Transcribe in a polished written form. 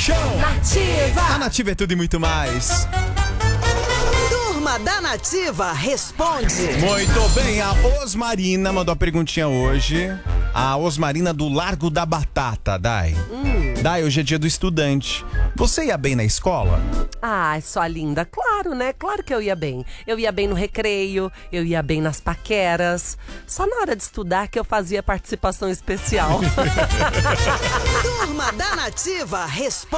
Show. Nativa. A Nativa é tudo e muito mais. Turma da Nativa responde. Muito bem, a Osmarina mandou a perguntinha hoje. A Osmarina do Largo da Batata, Dai. Dai, hoje é dia do estudante. Você ia bem na escola? Ai, sua linda, claro, né? Claro que eu ia bem. Eu ia bem no recreio, eu ia bem nas paqueras. Só na hora de estudar que eu fazia participação especial. Turma da Nativa responde.